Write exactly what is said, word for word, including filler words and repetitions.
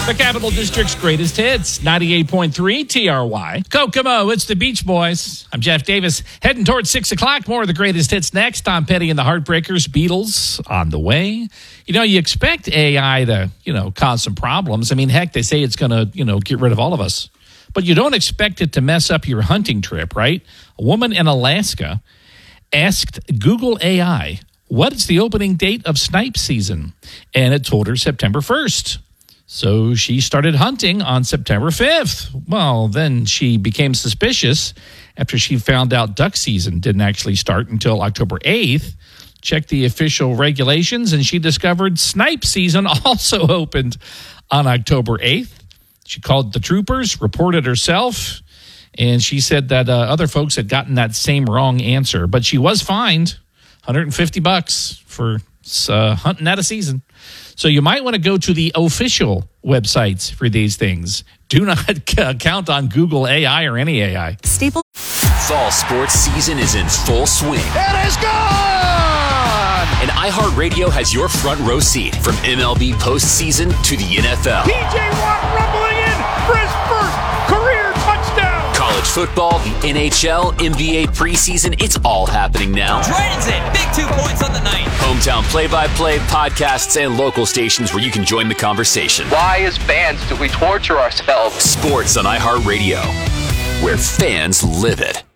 The Capital District's greatest hits, ninety-eight point three T R Y. Kokomo, it's the Beach Boys. I'm Jeff Davis. Heading towards six o'clock. More of the greatest hits next. Tom Petty and the Heartbreakers, Beatles on the way. You know, you expect A I to, you know, cause some problems. I mean, heck, they say it's going to, you know, get rid of all of us. But you don't expect it to mess up your hunting trip, right? A woman in Alaska asked Google A I, what is the opening date of snipe season? And it told her September first. So she started hunting on September fifth. Well, then she became suspicious after she found out duck season didn't actually start until October eighth. Checked the official regulations, and she discovered snipe season also opened on October eighth. She called the troopers, reported herself, and she said that uh, other folks had gotten that same wrong answer. But she was fined one hundred fifty bucks for uh, hunting out of season. So you might want to go to the official websites for these things. Do not count on Google A I or any A I. Staple. Fall sports season is in full swing. It is gone! And iHeartRadio has your front row seat from M L B postseason to the N F L. T J Watt rumbling in for his first career touchdown. College football, the N H L, N B A preseason, it's all happening now. Dragons in, big two points on the night. Hometown play-by-play, podcasts, and local stations where you can join the conversation. Why, as fans, do we torture ourselves? Sports on iHeartRadio, where fans live it.